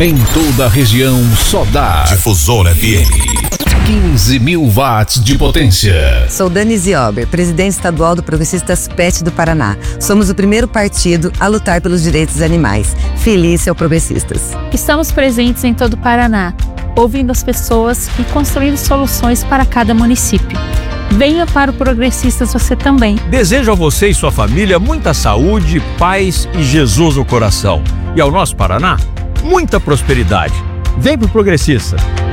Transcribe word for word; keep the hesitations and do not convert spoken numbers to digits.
Em toda a região só dá Difusora F M. quinze mil watts de potência. Sou Dani Ziober, presidente estadual do Progressistas P E T do Paraná. Somos o primeiro partido a lutar pelos direitos dos animais. Feliz ao Progressistas. Estamos presentes em todo o Paraná, ouvindo as pessoas e construindo soluções para cada município. Venha para o Progressistas você também. Desejo a você e sua família muita saúde, paz e Jesus no coração. E ao nosso Paraná, muita prosperidade. Vem pro Progressista.